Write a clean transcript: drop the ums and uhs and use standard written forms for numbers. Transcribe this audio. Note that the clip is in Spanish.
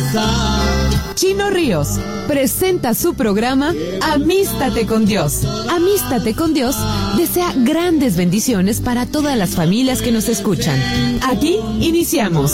Chino Ríos presenta su programa Amístate con Dios. Amístate con Dios desea grandes bendiciones para todas las familias que nos escuchan. Aquí iniciamos.